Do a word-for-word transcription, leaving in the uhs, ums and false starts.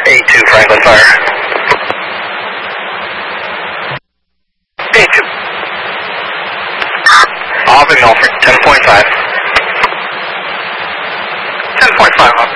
A two Franklin Fire. A two. Off in Milford, ten point five. ten point five off.